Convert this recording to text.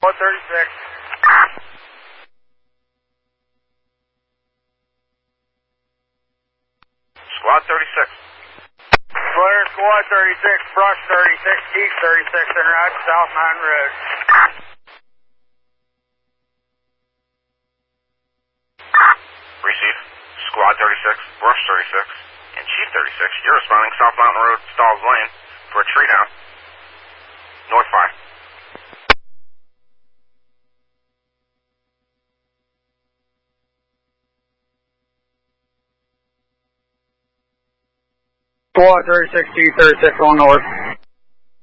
136. Squad 36. Flare Squad 36, Brush 36, East 36, en route South Mountain Road. Receive. Squad 36, Brush 36, and Chief 36. You're responding South Mountain Road, Stalls Lane, for a tree down. North 5. Squad 36, Chief 36 on north.